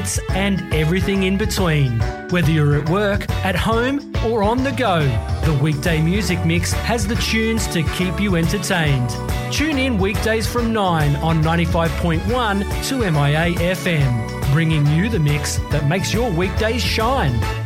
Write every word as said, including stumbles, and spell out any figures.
and everything in between. Whether you're at work, at home or on the go, the Weekday Music Mix has the tunes to keep you entertained. Tune in weekdays from nine on ninety-five point one to M I A F M, bringing you the mix that makes your weekdays shine.